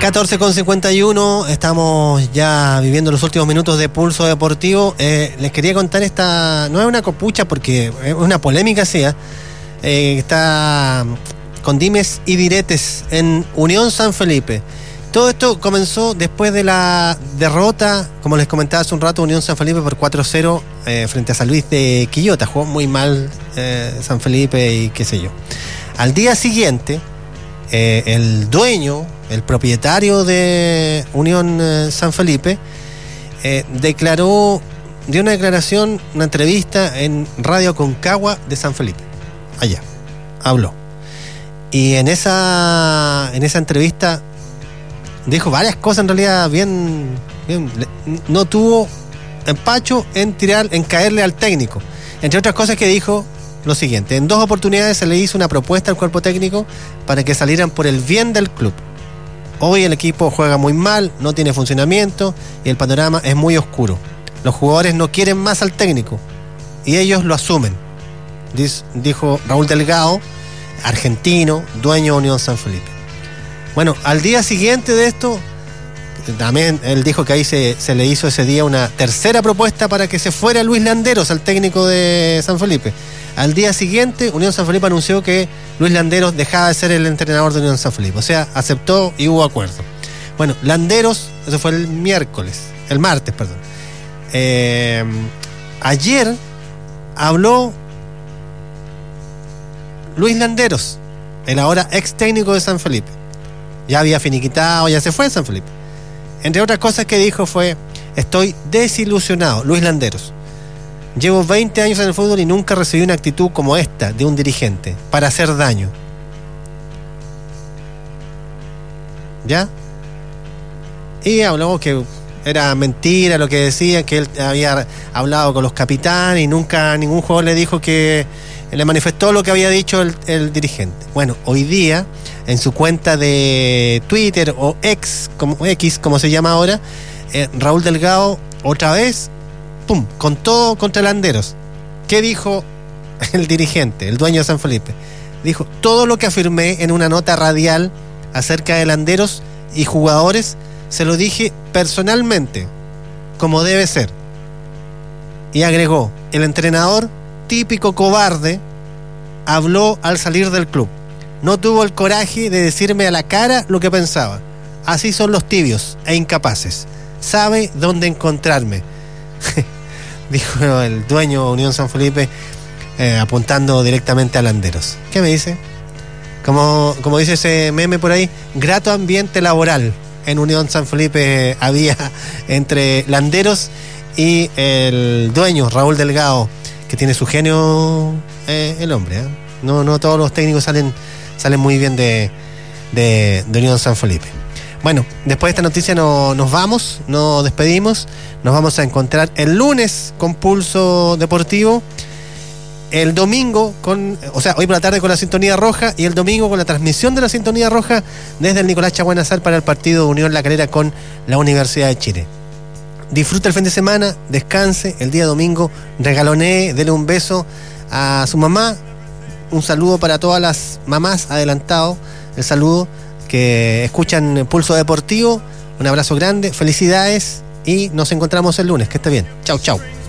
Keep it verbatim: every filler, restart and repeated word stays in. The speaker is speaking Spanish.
catorce con cincuenta y uno, estamos ya viviendo los últimos minutos de Pulso Deportivo. Eh, les quería contar esta, no es una copucha porque es una polémica, sí, ¿eh? Eh, está con dimes y diretes en Unión San Felipe. Todo esto comenzó después de la derrota, como les comentaba hace un rato, Unión San Felipe por cuatro cero eh, frente a San Luis de Quillota. Jugó muy mal eh, San Felipe y qué sé yo. Al día siguiente, eh, el dueño, el propietario de Unión eh, San Felipe, eh, declaró, dio una declaración, una entrevista en Radio Aconcagua de San Felipe. Allá, habló. Y en esa, en esa entrevista dijo varias cosas en realidad bien, bien, no tuvo empacho en tirar, en caerle al técnico. Entre otras cosas que dijo lo siguiente: en dos oportunidades se le hizo una propuesta al cuerpo técnico para que salieran por el bien del club. Hoy el equipo juega muy mal, no tiene funcionamiento y el panorama es muy oscuro. Los jugadores no quieren más al técnico y ellos lo asumen, dijo Raúl Delgado, argentino, dueño de Unión San Felipe. Bueno, al día siguiente de esto, también él dijo que ahí se, se le hizo ese día una tercera propuesta para que se fuera Luis Landeros, al técnico de San Felipe. Al día siguiente, Unión San Felipe anunció que Luis Landeros dejaba de ser el entrenador de Unión San Felipe. O sea, aceptó y hubo acuerdo. Bueno, Landeros, eso fue el miércoles, el martes, perdón. Eh, ayer habló Luis Landeros, el ahora ex técnico de San Felipe. Ya había finiquitado, ya se fue de San Felipe. Entre otras cosas que dijo fue: estoy desilusionado, Luis Landeros. Llevo veinte años en el fútbol y nunca recibí una actitud como esta de un dirigente, para hacer daño. ¿Ya? Y habló que era mentira lo que decía, que él había hablado con los capitanes y nunca ningún jugador le dijo que... le manifestó lo que había dicho el, el dirigente. Bueno, hoy día, en su cuenta de Twitter o X, como, X, como se llama ahora, eh, Raúl Delgado, otra vez, pum, con todo contra Landeros. ¿Qué dijo el dirigente, el dueño de San Felipe? Dijo: todo lo que afirmé en una nota radial acerca de Landeros y jugadores, se lo dije personalmente, como debe ser. Y agregó: el entrenador, típico cobarde, habló al salir del club. No tuvo el coraje de decirme a la cara lo que pensaba. Así son los tibios e incapaces. Sabe dónde encontrarme. Dijo el dueño de Unión San Felipe, eh, apuntando directamente a Landeros. ¿Qué me dice? Como, como dice ese meme por ahí, grato ambiente laboral en Unión San Felipe había entre Landeros y el dueño, Raúl Delgado, que tiene su genio, eh, el hombre, ¿eh? No, no todos los técnicos salen, salen muy bien de, de, de Unión San Felipe. Bueno, después de esta noticia no, nos vamos, nos despedimos. Nos vamos a encontrar el lunes con Pulso Deportivo. El domingo con, o sea, hoy por la tarde con la Sintonía Roja, y el domingo con la transmisión de la Sintonía Roja desde el Nicolás Chaguanazar para el partido de Unión La Calera con la Universidad de Chile. Disfruta el fin de semana, descanse, el día domingo regalonee, dele un beso a su mamá. Un saludo para todas las mamás, adelantado el saludo, que escuchan Pulso Deportivo. Un abrazo grande, felicidades y nos encontramos el lunes. Que esté bien. Chau, chau.